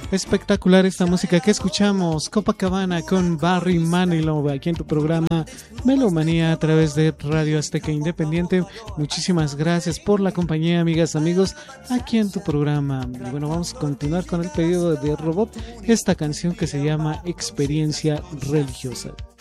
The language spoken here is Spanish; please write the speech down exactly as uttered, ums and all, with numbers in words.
Espectacular esta música que escuchamos, Copacabana con Barry Manilow, aquí en tu programa Melomanía a través de Radio Azteca Independiente. Muchísimas gracias por la compañía, amigas, amigos, aquí en tu programa. Y bueno, vamos a continuar con el pedido de Robot, esta canción que se llama Experiencia Religiosa.